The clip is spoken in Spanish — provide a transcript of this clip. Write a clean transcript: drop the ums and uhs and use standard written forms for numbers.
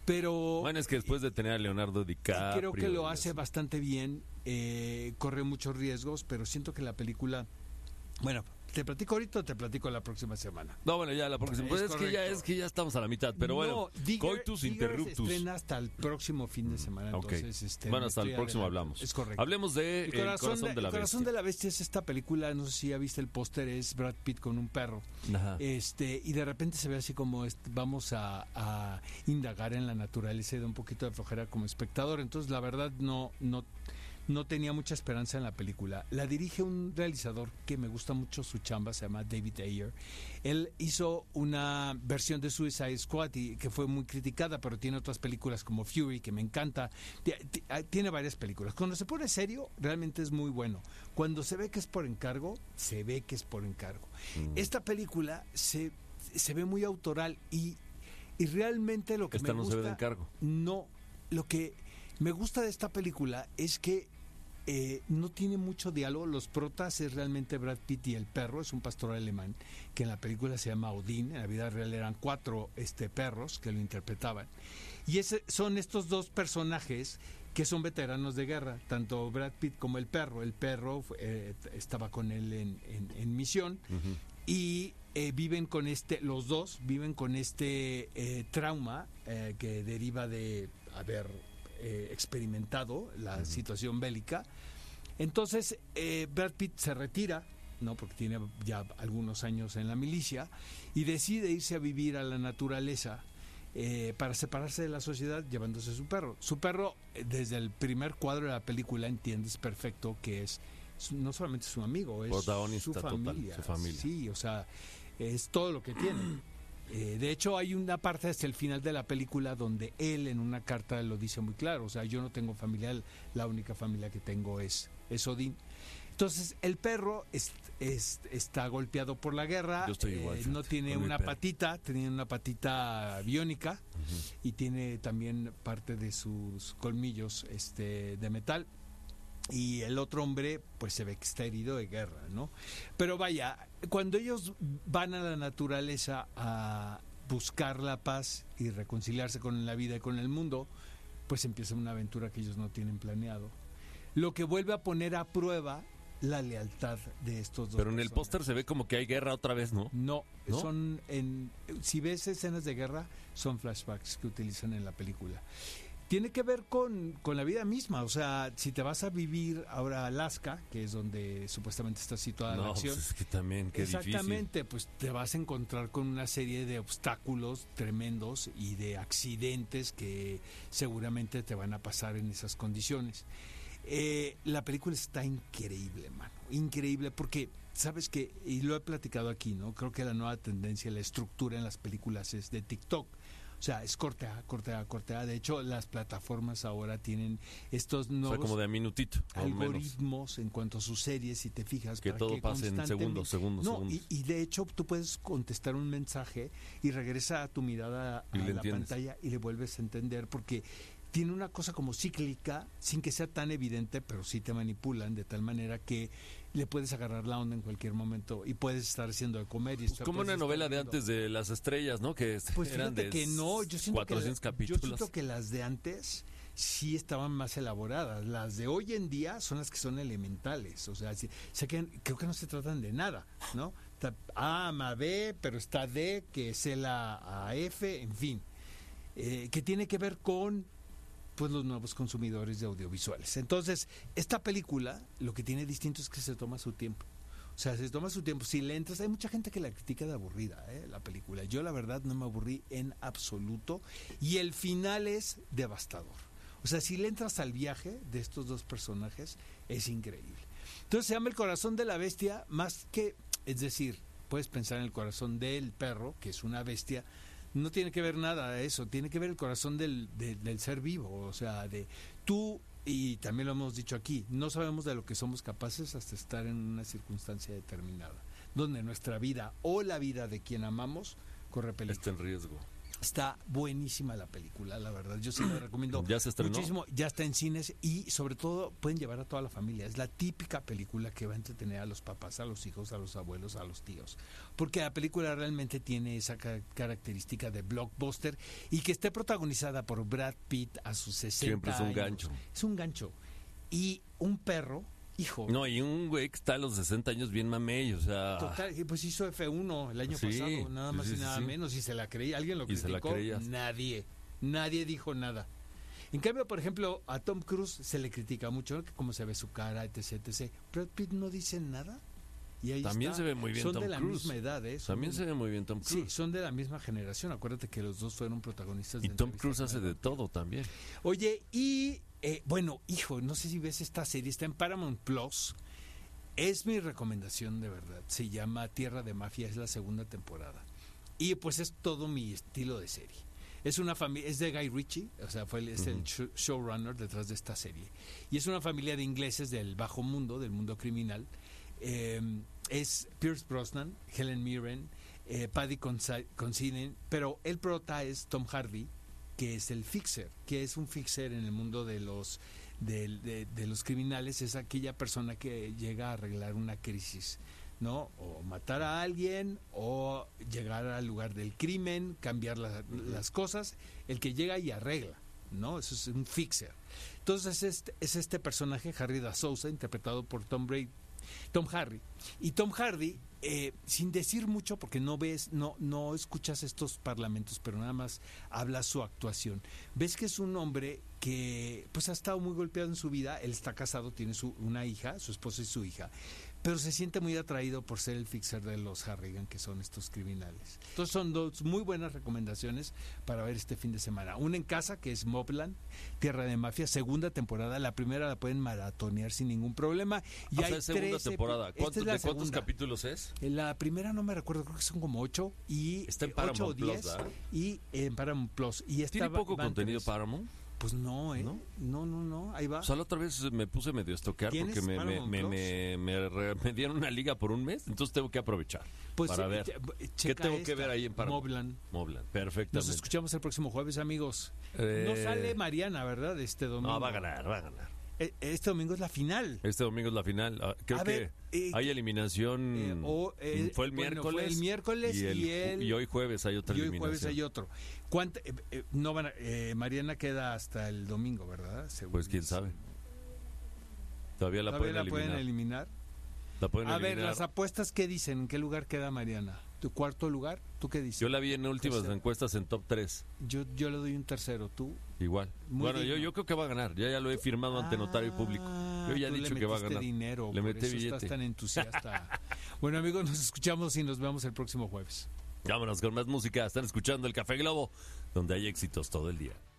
Pero Bueno, es que después de tener a Leonardo DiCaprio... creo que lo hace bastante bien, corre muchos riesgos, pero siento que la película... Bueno, ¿te platico ahorita o te platico la próxima semana? No, bueno, ya la próxima. Pues es que ya estamos a la mitad, pero bueno. Coitus interruptus. Se estrena hasta el próximo fin de semana, entonces... Bueno, hasta el próximo hablamos. Es correcto. Hablemos de El Corazón de la Bestia. El Corazón de la Bestia es esta película, no sé si ya viste el póster, es Brad Pitt con un perro. Ajá. Y de repente se ve así como vamos a indagar en la naturaleza y da un poquito de flojera como espectador. Entonces, la verdad, no tenía mucha esperanza en la película. La dirige un realizador que me gusta mucho su chamba, se llama David Ayer. Él hizo una versión de Suicide Squad que fue muy criticada, pero tiene otras películas como Fury, que me encanta. Tiene varias películas. Cuando se pone serio, realmente es muy bueno. Cuando se ve que es por encargo, se ve que es por encargo. Esta película se ve muy autoral y realmente lo que Esta me no gusta... se ve de encargo. No, lo que me gusta de esta película es que no tiene mucho diálogo. Los protas es realmente Brad Pitt y el perro, es un pastor alemán que en la película se llama Odín. En la vida real eran 4 perros que lo interpretaban, y son estos dos personajes que son veteranos de guerra, tanto Brad Pitt como el perro. El perro estaba con él en misión. Uh-huh. Y viven con los dos viven con trauma que deriva de haber experimentado la situación bélica. Entonces Brad Pitt se retira, ¿no? Porque tiene ya algunos años en la milicia, y decide irse a vivir a la naturaleza para separarse de la sociedad, llevándose su perro. Su perro, desde el primer cuadro de la película entiendes perfecto que es no solamente su amigo, es su familia. Su familia. Sí, o sea, es todo lo que tiene. De hecho, hay una parte hasta el final de la película donde él en una carta lo dice muy claro. O sea, yo no tengo familia, la única familia que tengo es Odín. Entonces, el perro está golpeado por la guerra. Yo estoy igual, no tiene una patita, tenía una patita biónica. Uh-huh. Y tiene también parte de sus colmillos de metal. Y el otro hombre pues se ve que está herido de guerra, ¿no? Pero vaya, cuando ellos van a la naturaleza a buscar la paz y reconciliarse con la vida y con el mundo, pues empieza una aventura que ellos no tienen planeado, lo que vuelve a poner a prueba la lealtad de estos dos. Pero en el póster se ve como que hay guerra otra vez, ¿no? No, si ves escenas de guerra, son flashbacks que utilizan en la película. Tiene que ver con la vida misma. O sea, si te vas a vivir ahora a Alaska, que es donde supuestamente está situada la acción. Pues es que también, qué exactamente, difícil. Pues te vas a encontrar con una serie de obstáculos tremendos y de accidentes que seguramente te van a pasar en esas condiciones. La película está increíble, mano. Increíble, porque sabes que, y lo he platicado aquí, ¿no? Creo que la nueva tendencia, la estructura en las películas es de TikTok. O sea, es cortea. De hecho, las plataformas ahora tienen estos nuevos, o sea, como de minutito, algoritmos en cuanto a sus series, si te fijas. Que todo pase en segundos. Y de hecho, tú puedes contestar un mensaje y regresa a tu mirada a la pantalla y le vuelves a entender, porque tiene una cosa como cíclica, sin que sea tan evidente, pero sí te manipulan de tal manera que le puedes agarrar la onda en cualquier momento y puedes estar haciendo de comer. Y pues como una novela de antes de Las Estrellas, ¿no? Que pues eran de que no, yo siento 400 capítulos. Yo siento que las de antes sí estaban más elaboradas. Las de hoy en día son las que son elementales. O sea, creo que no se tratan de nada, ¿no? Está A más B, pero está D, que es el a F, en fin. Que tiene que ver con pues los nuevos consumidores de audiovisuales. Entonces, esta película lo que tiene distinto es que se toma su tiempo. O sea, se toma su tiempo. Si le entras, hay mucha gente que la critica de aburrida, la película. Yo la verdad no me aburrí en absoluto, y el final es devastador. O sea, si le entras al viaje de estos dos personajes, es increíble. Entonces se llama El Corazón de la Bestia, más que, es decir, puedes pensar en el corazón del perro, que es una bestia. No tiene que ver nada de eso, tiene que ver el corazón del ser vivo, o sea, de tú, y también lo hemos dicho aquí, no sabemos de lo que somos capaces hasta estar en una circunstancia determinada, donde nuestra vida o la vida de quien amamos corre peligro. Está en riesgo. Está buenísima la película, la verdad. Yo sí la recomiendo ¿Ya se estrenó? muchísimo. Ya está en cines y sobre todo pueden llevar a toda la familia. Es la típica película que va a entretener a los papás, a los hijos, a los abuelos, a los tíos. Porque la película realmente tiene esa característica de blockbuster y que esté protagonizada por Brad Pitt a sus 60 Siempre es un años. gancho. Es un gancho. Y un perro... Hijo. No, y un güey que está a los 60 años bien mamey, o sea... Total, pues hizo F1 el año pasado, nada más y nada menos, y se la creía. ¿Alguien lo criticó? Nadie dijo nada. En cambio, por ejemplo, a Tom Cruise se le critica mucho, ¿no? Que cómo se ve su cara, etc. Brad Pitt no dice nada. Y ahí también se ve muy bien Tom Cruise. Son de la misma edad, ¿eh? También se ve muy bien Tom Cruise. Sí, son de la misma generación. Acuérdate que los dos fueron protagonistas. Y Tom Cruise hace de todo también. Oye, y bueno, hijo, no sé si ves esta serie, está en Paramount Plus. Es mi recomendación de verdad. Se llama Tierra de Mafia, es la segunda temporada. Y pues es todo mi estilo de serie. Es una familia, es de Guy Ritchie, o sea, es el showrunner detrás de esta serie. Y es una familia de ingleses del bajo mundo, del mundo criminal. Es Pierce Brosnan, Helen Mirren, Paddy Considine, pero el prota es Tom Hardy, que es el fixer, que es un fixer en el mundo de los criminales. Es aquella persona que llega a arreglar una crisis, ¿no? O matar a alguien, o llegar al lugar del crimen, cambiar las cosas, el que llega y arregla, ¿no? Eso es un fixer. Entonces es este personaje, Harry da Souza, interpretado por Tom Hardy. Y Tom Hardy, sin decir mucho, porque no escuchas estos parlamentos, pero nada más habla su actuación. Ves que es un hombre que pues ha estado muy golpeado en su vida. Él está casado, tiene una hija, su esposa y su hija, pero se siente muy atraído por ser el fixer de los Harrigan, que son estos criminales. Entonces son dos muy buenas recomendaciones para ver este fin de semana. Una en casa, que es Mobland, Tierra de Mafia, segunda temporada. La primera la pueden maratonear sin ningún problema. Y hay segunda temporada. ¿Cuántos capítulos es? La primera no me recuerdo, creo que son como 8 y está en Paramount 8 o 10 Plus, ¿verdad? Y en Paramount Plus. Y ¿Tiene poco contenido Paramount? Pues no, No, ahí va. O sea, la otra vez me puse medio a estoquear porque me dieron una liga por un mes, entonces tengo que aprovechar para ver. ¿Qué tengo que ver ahí en Paramount? Mobland, perfectamente. Nos escuchamos el próximo jueves, amigos. No sale Mariana, ¿verdad? Este domingo. No, va a ganar. Este domingo es la final. Creo que hay eliminación. Fue el miércoles. Fue el miércoles y hoy jueves hay otra eliminación. Y hoy jueves hay otro. Mariana queda hasta el domingo, ¿verdad? Pues quién sabe. Todavía la pueden eliminar. A ver, las apuestas, ¿qué dicen? ¿En qué lugar queda Mariana? ¿Tu cuarto lugar? ¿Tú qué dices? Yo la vi en últimas encuestas en top 3. Yo le doy un tercero, ¿tú? Igual. Yo creo que va a ganar. Ya lo he firmado ante notario público. Yo ya he dicho que va a ganar. Dinero, le metí billete. Estás tan entusiasta. Bueno, amigos, nos escuchamos y nos vemos el próximo jueves. Vámonos con más música. Están escuchando el Café Globo, donde hay éxitos todo el día.